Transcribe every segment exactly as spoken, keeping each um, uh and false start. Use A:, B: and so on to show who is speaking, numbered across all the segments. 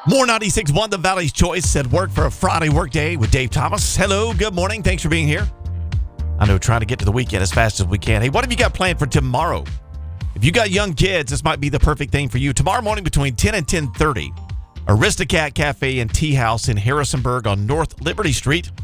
A: More ninety-six point one, The Valley's Choice at work for a Friday work day with Dave Thomas. Hello, good morning. Thanks for being here. I know, trying to get to the weekend as fast as we can. Hey, what have you got planned for tomorrow? If you got young kids, this might be the perfect thing for you. Tomorrow morning between ten and ten thirty, Aristocat Cafe and Tea House in Harrisonburg on North Liberty Street.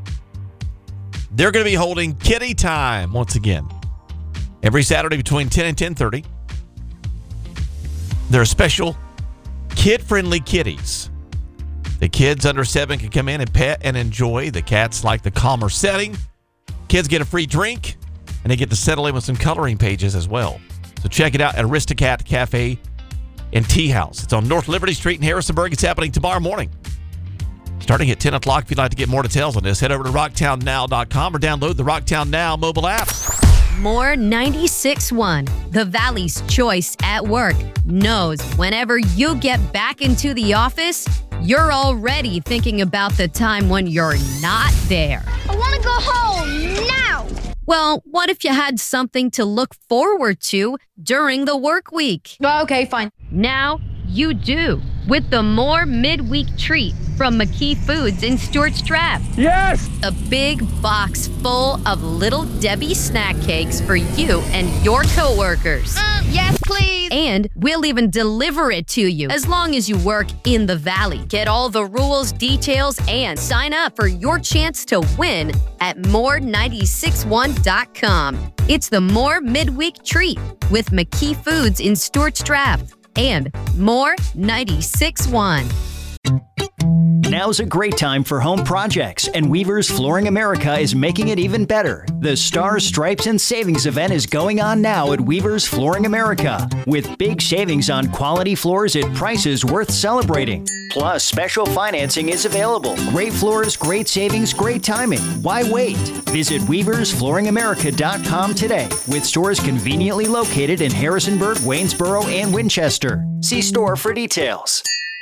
A: They're going to be holding Kitty Time once again. Every Saturday between ten and ten thirty. There are special kid-friendly kitties. The kids under seven can come in and pet and enjoy. The cats like the calmer setting. Kids get a free drink, and they get to settle in with some coloring pages as well. So check it out at Aristocat Cafe and Tea House. It's on North Liberty Street in Harrisonburg. It's happening tomorrow morning, starting at ten o'clock. If you'd like to get more details on this, head over to rocktown now dot com or download the Rocktown Now mobile app.
B: More ninety-six point one, The Valley's Choice at work, knows whenever you get back into the office, you're already thinking about the time when you're not there.
C: I want to go home now.
B: Well, what if you had something to look forward to during the work week?
C: Okay, fine.
B: Now you do, with the More Midweek Treat from McKee Foods in Stewart's Draft.
D: Yes!
B: A big box full of Little Debbie snack cakes for you and your coworkers.
C: Mm, yes, please.
B: And we'll even deliver it to you as long as you work in the Valley. Get all the rules, details, and sign up for your chance to win at more nine six one dot com. It's the More Midweek Treat with McKee Foods in Stewart's Draft and More ninety-six point one.
E: Now's a great time for home projects, and Weaver's Flooring America is making it even better. The Stars, Stripes, and Savings event is going on now at Weaver's Flooring America, with big savings on quality floors at prices worth celebrating. Plus, special financing is available. Great floors, great savings, great timing. Why wait? Visit weavers flooring america dot com today, with stores conveniently located in Harrisonburg, Waynesboro, and Winchester. See store for details.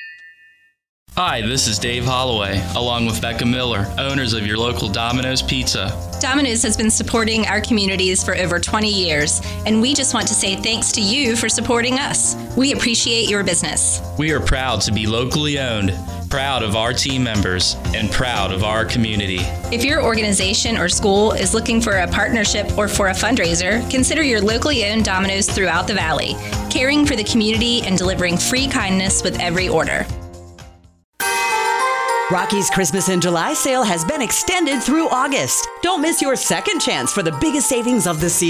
F: Hi, this is Dave Holloway, along with Becca Miller, owners of your local Domino's Pizza.
G: Domino's has been supporting our communities for over twenty years, and we just want to say thanks to you for supporting us. We appreciate your business.
F: We are proud to be locally owned, proud of our team members, and proud of our community.
G: If your organization or school is looking for a partnership or for a fundraiser, consider your locally owned Domino's throughout the Valley, caring for the community and delivering free kindness with every order.
H: Rocky's Christmas in July sale has been extended through August. Don't miss your second chance for the biggest savings of the season.